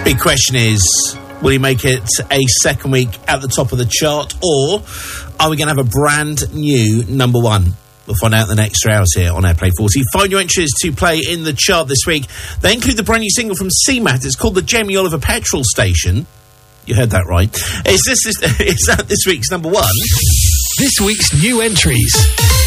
Big question is, will he make it a second week at the top of the chart, or are we going to have a brand new number one? We'll find out in the next 3 hours here on Airplay 40. Find your entries to play in the chart this week. They include the brand new single from CMAT. It's called the Jamie Oliver Petrol Station. You heard that right. Is that this week's number one? This week's new entries.